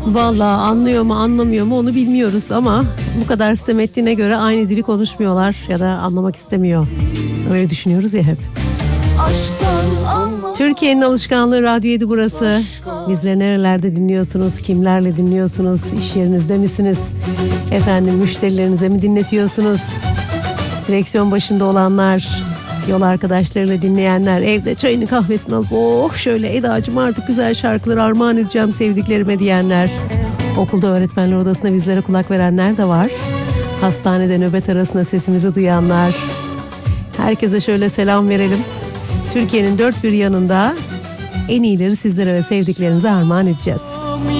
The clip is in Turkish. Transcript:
Vallahi anlıyor mu anlamıyor mu onu bilmiyoruz ama bu kadar sitem ettiğine göre aynı dili konuşmuyorlar ya da anlamak istemiyor. Öyle düşünüyoruz ya hep. Türkiye'nin alışkanlığı Radyo 7 burası. Bizleri nerelerde dinliyorsunuz? Kimlerle dinliyorsunuz? İş yerinizde misiniz? Efendim müşterilerinize mi dinletiyorsunuz? Direksiyon başında olanlar, yol arkadaşlarıyla dinleyenler, evde çayını kahvesini alıp oh şöyle Eda'cığım artık güzel şarkıları armağan edeceğim sevdiklerime diyenler. Okulda öğretmenler odasında bizlere kulak verenler de var. Hastanede nöbet arasında sesimizi duyanlar. Herkese şöyle selam verelim. Türkiye'nin dört bir yanında en iyileri sizlere ve sevdiklerinize armağan edeceğiz.